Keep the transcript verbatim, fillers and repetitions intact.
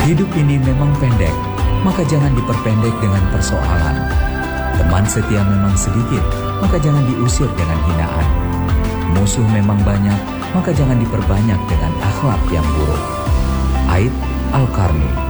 Hidup ini memang pendek, maka jangan diperpendek dengan persoalan. Teman setia memang sedikit, maka jangan diusir dengan hinaan. Musuh memang banyak, maka jangan diperbanyak dengan akhlak yang buruk. Aid Al-Qarni.